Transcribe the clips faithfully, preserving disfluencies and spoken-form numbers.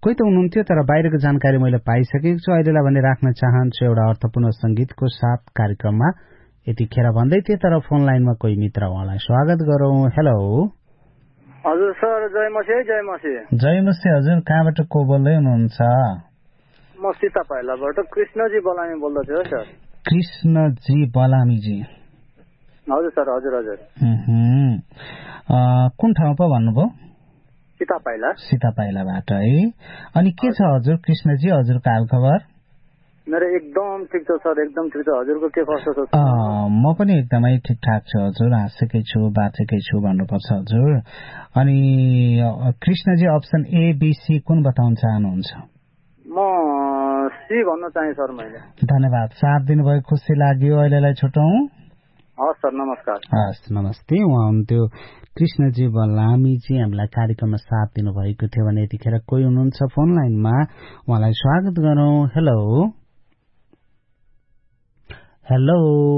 कोही त हुनुहुन्थ्यो तर बाहिरको जानकारी मैले पाइसकेको छु। अहिलेलाई भने राख्न चाहन्छु एउटा अर्थपूर्ण संगीतको साथ कार्यक्रममा यतिखेर भन्दै थिए, तर फोन लाइनमा कोही मित्र उहाँलाई स्वागत गरौँ। हेलो हजुर सर, जय मसी जय मसी जय मसी हजुर। कहाँबाट को बोल्दै हुनुहुन्छ? म सीता पाइलाबाट कृष्णजी बलामी बोल्दछु सर। कृष्णजी बलामीजी? हजुर सर, हजुर हजुर। कुन ठाउँ पो भन्नुभयो? सीता पाइला। सीता पाइलाबाट है। अनि के छ हजुर कृष्णजी, हजुरको हाल खबर? मेरो एकदम ठिक छ सर, एकदम ठिक छ। हजुरको के कस्तो छ? म पनि एकदमै ठिकठाक छु हजुर, हाँसेकै छु, बाँचेकै छु भन्नुपर्छ हजुर। अनि Krishnaji option A B C कुन बताउन चाहनुहुन्छ? म सी भन्न चाहे सर मैले। धन्यवाद, साथ दिनुभयो, खुसी लाग्यो। अहिलेलाई छुटौँ। हस् सर, नमस्कार। हस् नमस्ते। उहाँ हुनुहुन्थ्यो कृष्णजी बलामीजी, हामीलाई कार्यक्रममा साथ दिनुभएको थियो भने यतिखेर कोही हुनुहुन्छ फोन लाइनमा, उहाँलाई स्वागत गरौँ। हेलो हेलो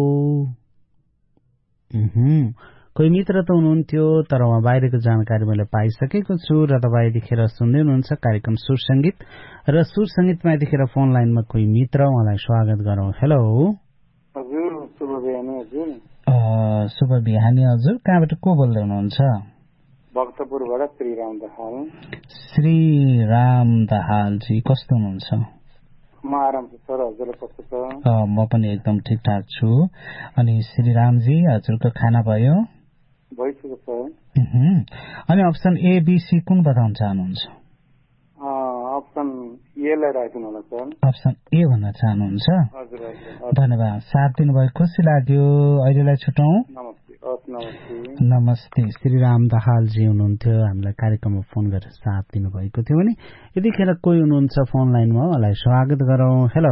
कोही मित्र त हुनुहुन्थ्यो तर उहाँ बाहिरको जानकारी मैले पाइसकेको छु र तपाईँ यतिखेर सुन्दै हुनुहुन्छ कार्यक्रम सुर संगीत। र सुर संगीतमा यतिखेर फोन लाइनमा कोही मित्र, उहाँलाई स्वागत गरौँ। हेलो हजुर, शुभ बिहानी हजुर। शुभ बिहानी हजुर। कहाँबाट को बोल्दै हुनुहुन्छ? भक्तपुरबाट श्रीराम दाहाल। श्रीराम दाहालजी, कस्तो हुनुहुन्छ? म आराम छु सर, हजुरले कस्तो छ? म पनि एकदम ठिकठाक छु। अनि श्रीरामजी, हजुरको खाना भयो? भइसक्यो सर। अनि अप्सन ए बी सी कुन बताउन चाहनुहुन्छ? अप्सन ए लाई राखिदिनु होला सर। अप्सन ए भन्न चाहनुहुन्छ? हजुर हजुर। धन्यवाद, साथ दिनुभयो, खुसी लाग्यो। अहिलेलाई छुटौँ। नमस्ते। नमस्ते। नमस्ते। श्रीराम दाहालजी हुनुहुन्थ्यो, हामीलाई कार्यक्रममा फोन गरेर साथ दिनुभएको थियो भने यतिखेर कोही हुनुहुन्छ फोन लाइनमा, उहाँलाई स्वागत गरौँ। हेलो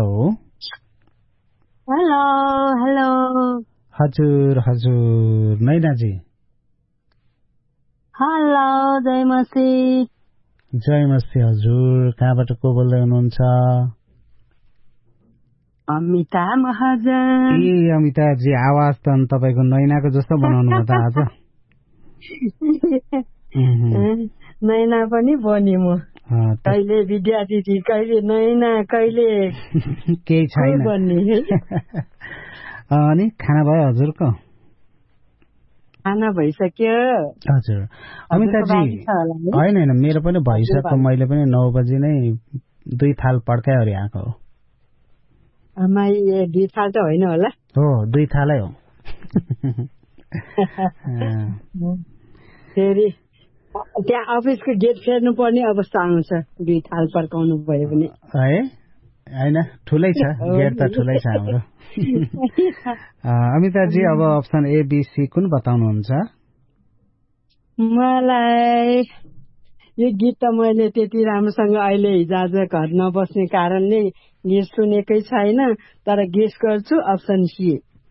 हेलो हेलो हजुर हजुर। नैनाजी? हेलो, जय मसी। जय मसी हजुर। कहाँबाट को बोल्दै हुनुहुन्छ? अमिता महाजन। ए अमिताजी, आवाज त तपाईँको नैनाको जस्तो बनाउनु भयो त आज। नैना पनि बनी म, कहिले विद्या दिदी, कहिले नैना, कहिले केही छैन बन्ने। अनि खाना भयो हजुरको? खाना भइसक्यो हजुर। अमिताजी होइन होइन, मेरो पनि भइसक्यो। मैले पनि नौ बजी नै दुई थाल पड्काइवरी आएको हो। दुई थाल त होइन होला? हो, दुई थालै हो। फेरि त्यहाँ अफिसको गेट फेर्नु पर्ने अवस्था आउँछ दुई थाल पड्काउनु भयो भने है। होइन, ठुलै छ गेट त, ठुलै छ हाम्रो। अमिताजी, अब अप्सन ए बी सी कुन बताउनुहुन्छ? मलाई यो गीत त मैले त्यति राम्रोसँग अहिले हिजोआज घर नबस्ने कारणले गीत सुनेकै छैन, तर गेस गर्छु अप्सन सी।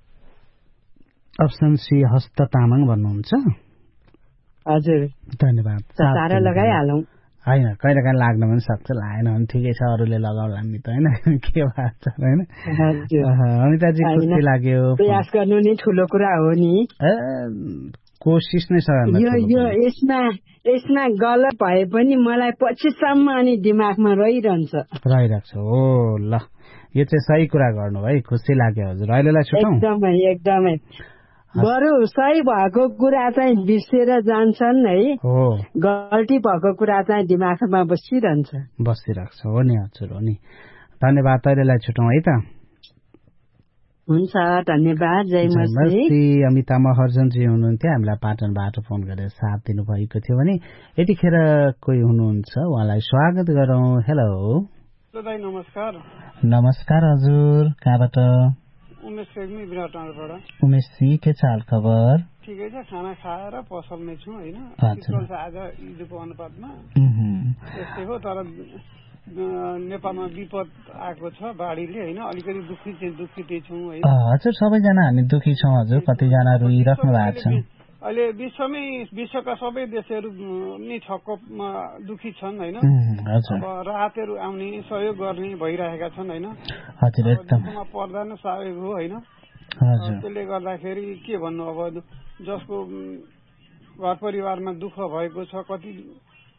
अप्सन सी, हस्त तामाङ भन्नुहुन्छ? हजुर, धन्यवाद। सारा लगाइहालौँ। होइन, कहिले काहीँ लाग्न पनि सक्छ, लागेन भने ठिकै छ, अरूले लगाउला नि त, होइन के भएको छ होइन। अमिताजी, खुसी लाग्यो। प्रयास गर्नु नि ठुलो कुरा हो नि। कोसिस नै छ। यो यो यसमा यसमा गलत भए पनि मलाई पछिसम्म अनि दिमागमा रहिरहन्छ रहिरहेको छ। हो ल, यो चाहिँ सही कुरा गर्नु है, खुसी लाग्यो हजुर। अहिलेलाई छुटौँ। एकदमै एकदमै। बरु सही भएको कुरा चाहिँ बिर्सेर जान्छन् है, गल्ती भएको कुरा चाहिँ दिमागमा बसिरहन्छ बसिरहेको छ। हो नि हजुर, हो नि। धन्यवाद, अहिलेलाई छुटौँ है त। हुन्छ, धन्यवाद। जय मसी। अमिता महर्जनजी हुनुहुन्थ्यो, हामीलाई पाटनबाट फोन गरेर साथ दिनुभएको थियो भने यतिखेर कोही हुनुहुन्छ, उहाँलाई स्वागत गरौँ। हेलो नमस्कार। नमस्कार हजुर। कहाँबाट? उमेश रेग्मी, विराटनगरबाट। उमेश जी, के छ हाल खबर? ठिकै छ, खाना खाएर पसलमै छु होइन। आज हिजोको अनुपातमा यस्तै हो, तर नेपालमा विपद आएको छ बाढीले होइन, अलिकति दुखी चाहिँ दुखी छौँ होइन। हजुर, सबैजना हामी दुखी छौँ हजुर, कतिजना रोइराख्नु भएको छ। अहिले विश्वमै विश्वका सबै देशहरू नै ठक्कमा दुखी छन् होइन। अब राहतहरू आउने, सहयोग गर्ने भइरहेका छन् होइन। हजुर, दुःखमा पर्दा नै सहयोग हो होइन। त्यसले गर्दाखेरि के भन्नु, अब जसको घर परिवारमा दुःख भएको छ, कति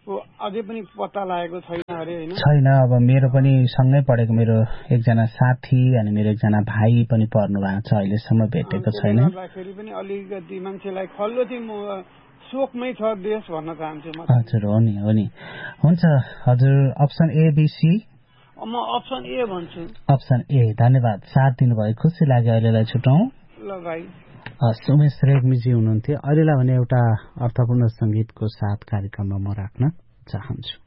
अझै पनि पत्ता लागेको छैन अरे हैन? छैन। अब मेरो पनि सँगै पढेको मेरो एकजना साथी अनि मेरो एकजना भाइ पनि पढ्नु भएको छ, अहिलेसम्म भेटेको छैन। गर्दाखेरि पनि अलिकति मान्छेलाई खल्लो चाहिँ शोकमै छ देश भन्न चाहन्छु म। हजुर, हो नि हो नि। हुन्छ हजुर, अप्सन ए बी सी? म अप्सन ए भन्छु। अप्सन ए, धन्यवाद, साथ दिनुभयो, खुसी लाग्यो। अहिलेलाई छुटौँ ल भाइ। उमेश रेग्मीजी हुनुहुन्थ्यो। अहिलेलाई भने एउटा अर्थपूर्ण संगीतको साथ कार्यक्रममा म राख्न चाहन्छु।